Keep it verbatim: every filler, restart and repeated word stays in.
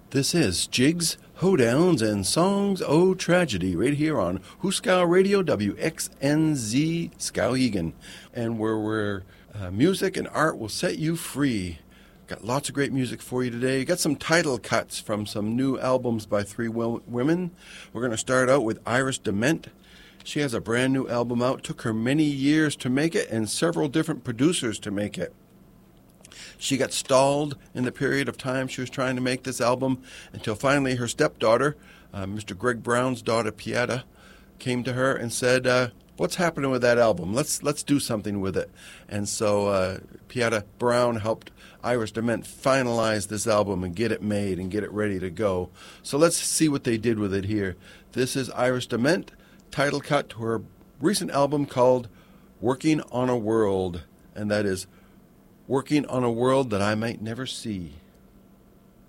This is Jigs, Hoedowns, and Songs O Tragedy right here on Hooskow Radio, W X N Z, Skowhegan, and where where uh, music and art will set you free. Got lots of great music for you today. Got some title cuts from some new albums by three w- women. We're going to start out with Iris DeMent. She has a brand new album out. Took her many years to make it and several different producers to make it. She got stalled in the period of time she was trying to make this album until finally her stepdaughter, uh, Mister Greg Brown's daughter, Pieta, came to her and said, uh, what's happening with that album? Let's let's do something with it. And so uh, Pieta Brown helped Iris DeMent finalize this album and get it made and get it ready to go. So let's see what they did with it here. This is Iris DeMent, title cut to her recent album called Working on a World, and that is Working on a World That I Might Never See.